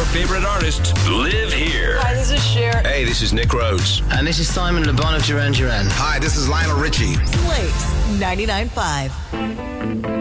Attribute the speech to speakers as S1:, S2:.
S1: favorite artists live here.
S2: Hi, this is Cher.
S1: Hey, this is Nick Rhodes.
S3: And this is Simon Le Bon of Duran Duran.
S4: Hi, this is Lionel Richie.
S2: Blaze 99.5.